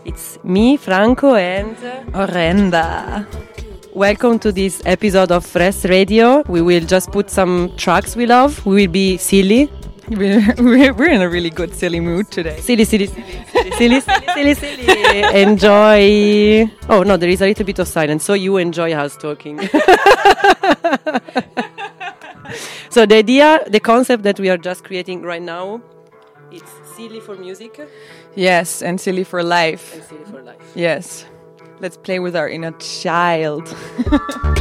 It's me, Franco, and Orenda. welcome to this episode of Fresh Radio. We will just put some tracks we love. We will be silly. We're in a really good silly mood today. Silly. Enjoy. Oh no, there is a little bit of silence, so you enjoy us talking. So the concept that we are just creating right now, it's silly for music Yes, and silly for life. and silly for life. Yes. Let's play with our inner child.